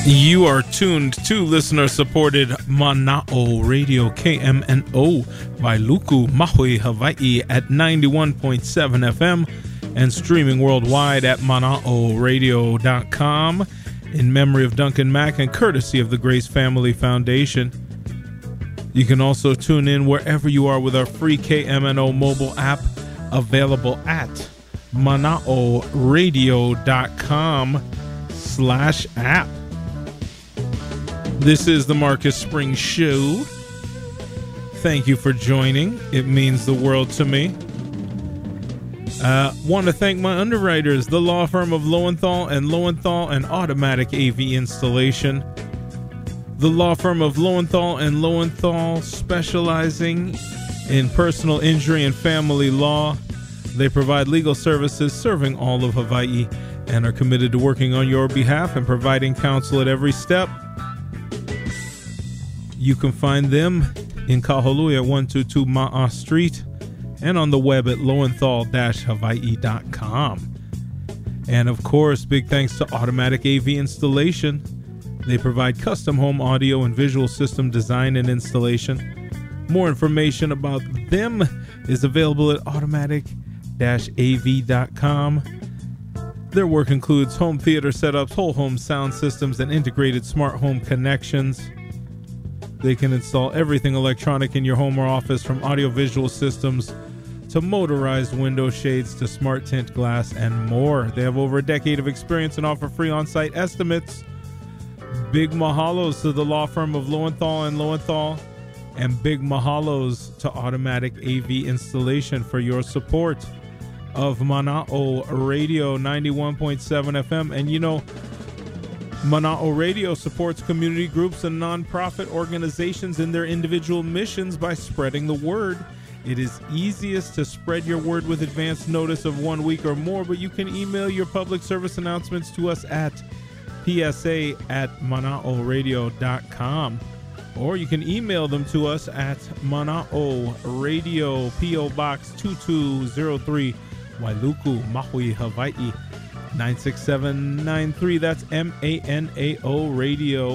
You are tuned to listener-supported Mana'o Radio, KMNO, Wailuku, Maui, Hawaii at 91.7 FM and streaming worldwide at mana'oradio.com in memory of Duncan Mack and courtesy of the Grace Family Foundation. You can also tune in wherever you are with our free KMNO mobile app available at mana'oradio.com/app. This is the Marcus Springs Show. Thank you for joining. It means the world to me. Want to thank my underwriters, the law firm of Lowenthal and Automatic AV Installation. The law firm of Lowenthal specializing in personal injury and family law. They provide legal services serving all of Hawaii and are committed to working on your behalf and providing counsel at every step. You can find them in Kahului at 122 Ma'a Street and on the web at lowenthal-hawaii.com. And of course, big thanks to Automatic AV Installation. They provide custom home audio and visual system design and installation. More information about them is available at automatic-av.com. Their work includes home theater setups, whole home sound systems, and integrated smart home connections. They can install everything electronic in your home or office, from audio-visual systems to motorized window shades to smart tint glass and more. They have over a decade of experience and offer free on-site estimates. Big mahalos to the law firm of Lowenthal, and big mahalos to Automatic AV Installation for your support of Mana'o Radio 91.7 FM. And you know, Mana'o Radio supports community groups and nonprofit organizations in their individual missions by spreading the word. It is easiest to spread your word with advance notice of 1 week or more, but you can email your public service announcements to us at psa@mana'oradio.com, or you can email them to us at Mana'o Radio, P.O. Box 2203, Wailuku, Maui, Hawaii 96793. That's MANAO Radio.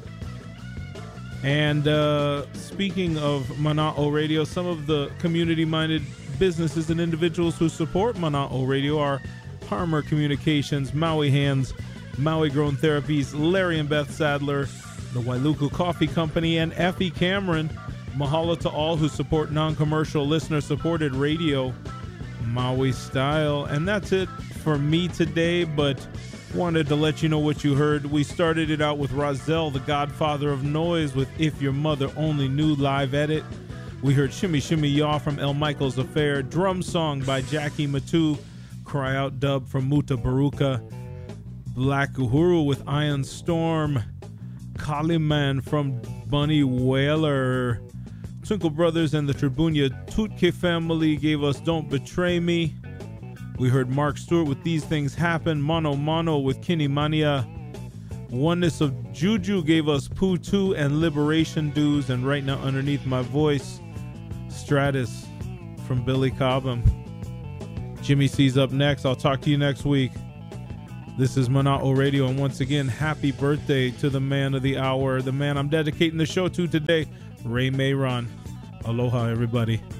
And speaking of Mana'o Radio, some of the community-minded businesses and individuals who support Mana'o Radio are Harmer Communications, Maui Hands, Maui Grown Therapies, Larry and Beth Sadler, the Wailuku Coffee Company, and Effie Cameron. Mahalo to all who support non-commercial, listener-supported radio, Maui style. And that's it for me today, but wanted to let you know what you heard. We started it out with Rozelle, the godfather of noise, with If Your Mother Only Knew live edit. We heard Shimmy Shimmy Yaw from El Michaels Affair, Drum Song by Jackie Matu, Cry Out dub from Muta Baruka, Black Uhuru with Iron Storm, Kaliman from Bunny Whaler, Twinkle Brothers and the Tribunia Tutke family gave us Don't Betray Me. We heard Mark Stewart with These Things Happen, Mono Mono with Kini Mania, Oneness of Juju gave us Poo 2 and Liberation Dues, and right now underneath my voice, Stratus from Billy Cobham. Jimmy C's up next. I'll talk to you next week. This is Mana'o Radio, and once again, happy birthday to the man of the hour, the man I'm dedicating the show to today, Ray Mayron. Aloha, everybody.